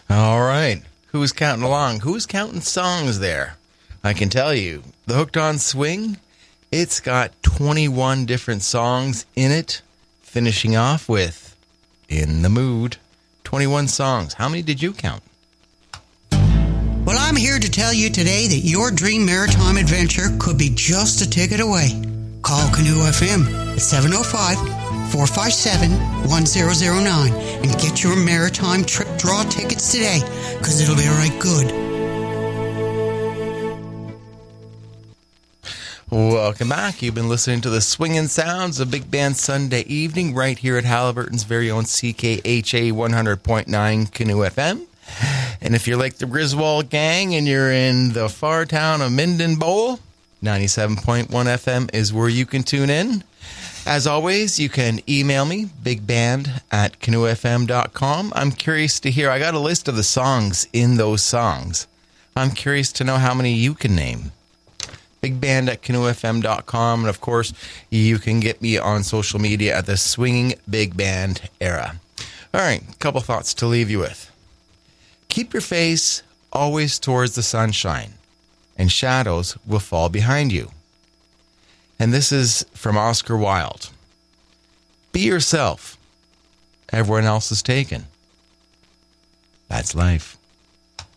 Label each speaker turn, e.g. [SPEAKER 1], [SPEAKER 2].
[SPEAKER 1] All right. Who's counting along? Who's counting songs there? I can tell you, the Hooked on Swing, it's got 21 different songs in it, finishing off with In the Mood. 21 songs. How many did you count?
[SPEAKER 2] Well, I'm here to tell you today that your dream maritime adventure could be just a ticket away. Call Canoe FM at 705-457-1009 and get your maritime trip draw tickets today, because it'll be right good.
[SPEAKER 1] Welcome back. You've been listening to the swinging sounds of Big Band Sunday evening right here at Halliburton's very own CKHA 100.9 Canoe FM. And if you're like the Griswold gang and you're in the far town of Minden Bowl, 97.1 FM is where you can tune in. As always, you can email me, bigband@canoefm.com. I'm curious to hear. I got a list of the songs in those songs. I'm curious to know how many you can name. bigband@canoefm.com. And, of course, you can get me on social media at the Swinging Big Band Era. All right, a couple thoughts to leave you with. Keep your face always towards the sunshine, and shadows will fall behind you. And this is from Oscar Wilde. Be yourself. Everyone else is taken. That's life.